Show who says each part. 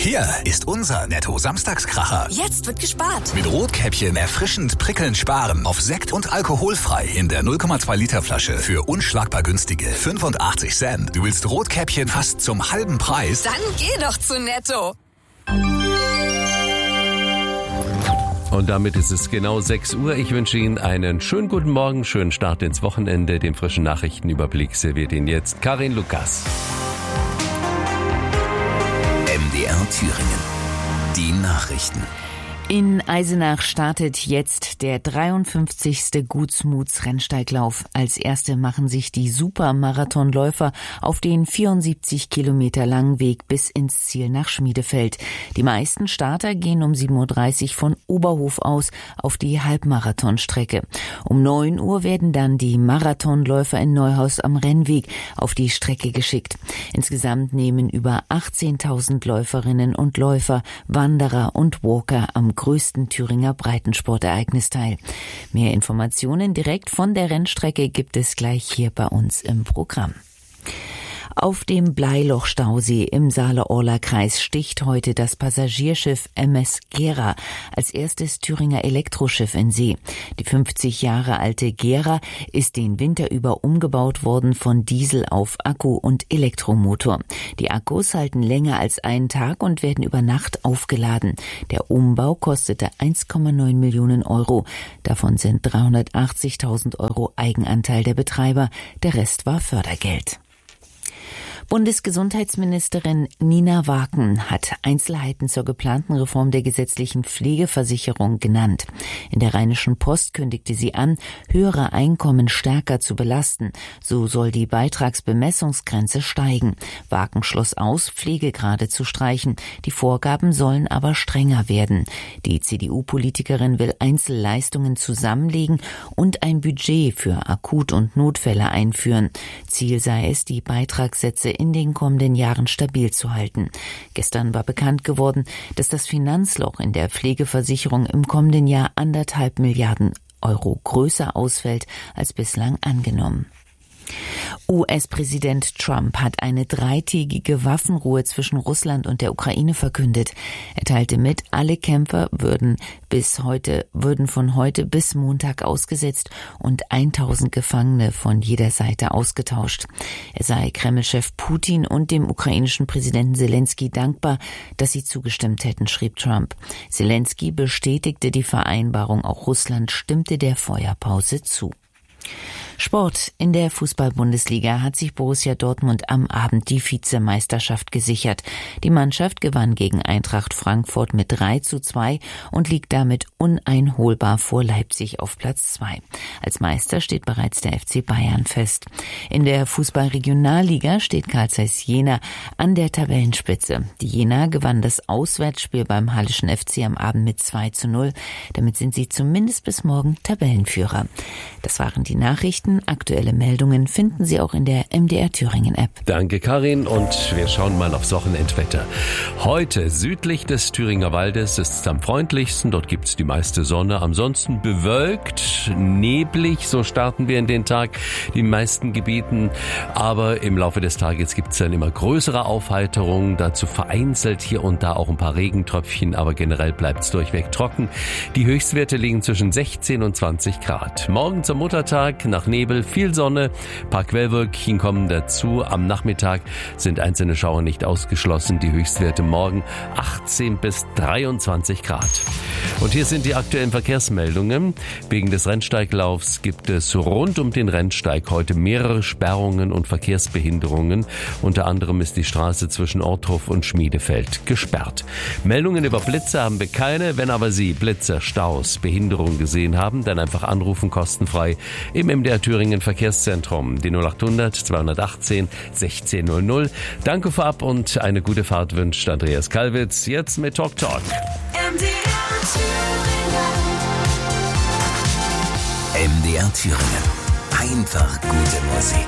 Speaker 1: Hier ist unser Netto-Samstagskracher.
Speaker 2: Jetzt wird gespart.
Speaker 1: Mit Rotkäppchen erfrischend prickelnd sparen. Auf Sekt und alkoholfrei in der 0,2 Liter Flasche für unschlagbar günstige 85 Cent. Du willst Rotkäppchen fast zum halben Preis?
Speaker 2: Dann geh doch zu Netto.
Speaker 3: Und damit ist es genau 6 Uhr. Ich wünsche Ihnen einen schönen guten Morgen, schönen Start ins Wochenende. Den frischen Nachrichtenüberblick serviert Ihnen jetzt Karin Lukas.
Speaker 1: MDR Thüringen. Die Nachrichten.
Speaker 4: In Eisenach startet jetzt der 53. Gutsmuts-Rennsteiglauf. Als erste machen sich die Supermarathonläufer auf den 74 Kilometer langen Weg bis ins Ziel nach Schmiedefeld. Die meisten Starter gehen um 7.30 Uhr von Oberhof aus auf die Halbmarathonstrecke. Um 9 Uhr werden dann die Marathonläufer in Neuhaus am Rennweg auf die Strecke geschickt. Insgesamt nehmen über 18.000 Läuferinnen und Läufer, Wanderer und Walker am größten Thüringer Breitensportereignis teil. Mehr Informationen direkt von der Rennstrecke gibt es gleich hier bei uns im Programm. Auf dem Bleiloch-Stausee im Saale-Orla-Kreis sticht heute das Passagierschiff MS Gera als erstes Thüringer Elektroschiff in See. Die 50 Jahre alte Gera ist den Winter über umgebaut worden von Diesel auf Akku und Elektromotor. Die Akkus halten länger als einen Tag und werden über Nacht aufgeladen. Der Umbau kostete 1,9 Millionen Euro. Davon sind 380.000 Euro Eigenanteil der Betreiber. Der Rest war Fördergeld. Bundesgesundheitsministerin Nina Waken hat Einzelheiten zur geplanten Reform der gesetzlichen Pflegeversicherung genannt. In der Rheinischen Post kündigte sie an, höhere Einkommen stärker zu belasten. So soll die Beitragsbemessungsgrenze steigen. Waken schloss aus, Pflegegrade zu streichen. Die Vorgaben sollen aber strenger werden. Die CDU-Politikerin will Einzelleistungen zusammenlegen und ein Budget für Akut- und Notfälle einführen. Ziel sei es, die Beitragssätze in den kommenden Jahren stabil zu halten. Gestern war bekannt geworden, dass das Finanzloch in der Pflegeversicherung im kommenden Jahr 1,5 Milliarden Euro größer ausfällt als bislang angenommen. US-Präsident Trump hat eine 3-tägige Waffenruhe zwischen Russland und der Ukraine verkündet. Er teilte mit, alle Kämpfer würden von heute bis Montag ausgesetzt und 1.000 Gefangene von jeder Seite ausgetauscht. Er sei Kreml-Chef Putin und dem ukrainischen Präsidenten Selensky dankbar, dass sie zugestimmt hätten, schrieb Trump. Selensky bestätigte die Vereinbarung, auch Russland stimmte der Feuerpause zu. Sport. In der Fußball-Bundesliga hat sich Borussia Dortmund am Abend die Vizemeisterschaft gesichert. Die Mannschaft gewann gegen Eintracht Frankfurt mit 3:2 und liegt damit uneinholbar vor Leipzig auf Platz 2. Als Meister steht bereits der FC Bayern fest. In der Fußball-Regionalliga steht Carl Zeiss Jena an der Tabellenspitze. Die Jena gewann das Auswärtsspiel beim Hallischen FC am Abend mit 2:0. Damit sind sie zumindest bis morgen Tabellenführer. Das waren die Nachrichten. Aktuelle Meldungen finden Sie auch in der MDR Thüringen App.
Speaker 3: Danke Karin und wir schauen mal aufs Wochenendwetter. Heute südlich des Thüringer Waldes ist es am freundlichsten, dort gibt es die meiste Sonne. Ansonsten bewölkt, neblig, so starten wir in den Tag, die meisten Gebieten. Aber im Laufe des Tages gibt es dann immer größere Aufheiterungen, dazu vereinzelt hier und da auch ein paar Regentröpfchen, aber generell bleibt es durchweg trocken. Die Höchstwerte liegen zwischen 16 und 20 Grad. Morgen zum Muttertag nach Nebel, viel Sonne, ein paar Quellwölkchen kommen dazu. Am Nachmittag sind einzelne Schauer nicht ausgeschlossen. Die Höchstwerte morgen 18 bis 23 Grad. Und hier sind die aktuellen Verkehrsmeldungen. Wegen des Rennsteiglaufs gibt es rund um den Rennsteig heute mehrere Sperrungen und Verkehrsbehinderungen. Unter anderem ist die Straße zwischen Orthof und Schmiedefeld gesperrt. Meldungen über Blitze haben wir keine. Wenn aber Sie Blitze, Staus, Behinderungen gesehen haben, dann einfach anrufen, kostenfrei im MDR Thüringen Verkehrszentrum, die 0800 218 1600. Danke vorab und eine gute Fahrt wünscht Andreas Kalwitz. Jetzt mit Talk Talk.
Speaker 1: MDR Thüringen. Einfach gute Musik.